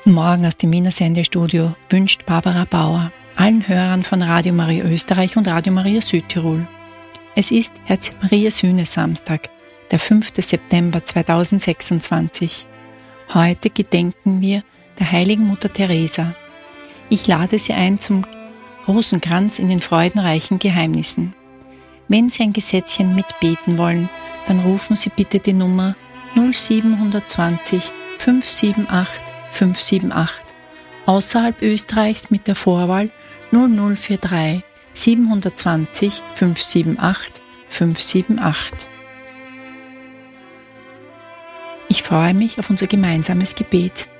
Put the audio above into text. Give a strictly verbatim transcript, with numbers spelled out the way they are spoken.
Guten Morgen aus dem Wiener Sendestudio wünscht Barbara Bauer allen Hörern von Radio Maria Österreich und Radio Maria Südtirol. Es ist Herz Maria Sühne Samstag, der fünfte September zweitausendsechsundzwanzig. Heute gedenken wir der heiligen Mutter Teresa. Ich lade Sie ein zum Rosenkranz in den freudenreichen Geheimnissen. Wenn Sie ein Gesetzchen mitbeten wollen, dann rufen Sie bitte die Nummer null sieben zwei null fünf sieben acht fünf sieben acht, außerhalb Österreichs mit der Vorwahl null null vier drei sieben zwei null fünf sieben acht fünf sieben acht. Ich freue mich auf unser gemeinsames Gebet.